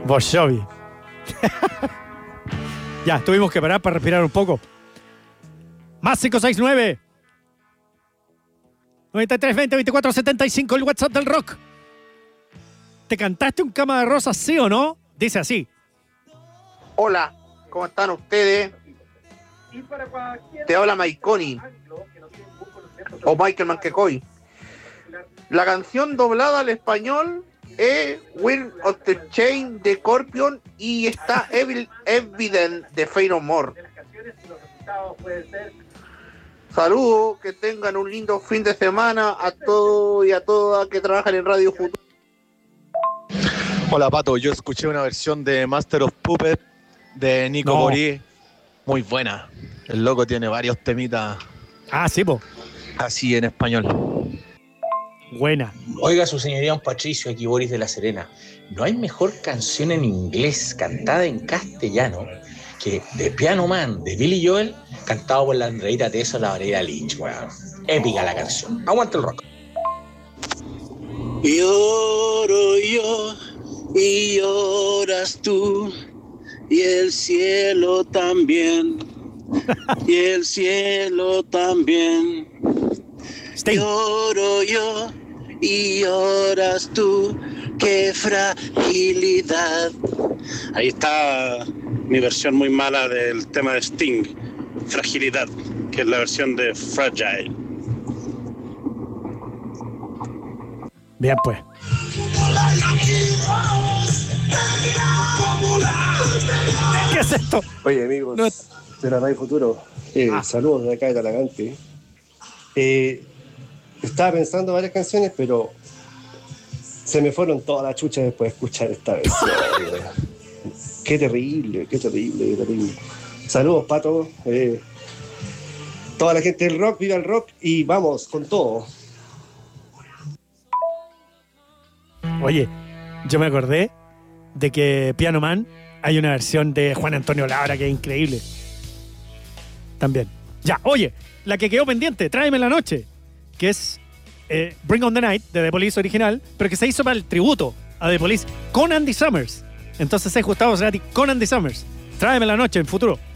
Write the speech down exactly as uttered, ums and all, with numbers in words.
Bon Jovi. Ya, tuvimos que parar para respirar un poco. Más cinco seis nueve. noventa y tres veinte veinticuatro setenta y cinco, el WhatsApp del rock. ¿Te cantaste un Cama de Rosas, sí o no? Dice así. Hola, ¿cómo están ustedes? Te habla Maiconi o Michael Manquecoy. La canción doblada al español es Will of the Chain de Scorpion y está Evil Evident de Fade No More. Saludos, que tengan un lindo fin de semana a todos y a todas que trabajan en Radio Futuro. Hola Pato, yo escuché una versión de Master of Puppets de Nico No. Morí, muy buena. El loco tiene varios temitas. Ah, sí, po. Así en español. Buena. Oiga, su señoría, un Patricio, aquí Boris de La Serena. No hay mejor canción en inglés cantada en castellano que The Piano Man de Billy Joel, cantado por la Andreita Tesa, la Valeria Lynch, weón. Épica la canción. Aguanta el rock. Lloro yo y lloras tú y el cielo también y el cielo también. Sting. Lloro yo y lloras tú, qué fragilidad. Ahí está mi versión muy mala del tema de Sting, Fragilidad, que es la versión de Fragile. Bien, pues. ¿Qué es esto? Oye, amigos No. de la Radio Futuro, eh, Ah. saludos de acá de Talagante. Eh, estaba pensando varias canciones, pero se me fueron todas las chuchas después de escuchar esta versión. Qué terrible, qué terrible, qué terrible. Saludos, Pato. Eh, toda la gente del rock, viva el rock y vamos con todo. Oye, yo me acordé de que Piano Man hay una versión de Juan Antonio Labra que es increíble. También. Ya, oye, la que quedó pendiente, Tráeme la Noche, que es eh, Bring on the Night de The Police original, pero que se hizo para el tributo a The Police con Andy Summers. Entonces es Gustavo Cerati con Andy Summers. Tráeme la Noche en futuro.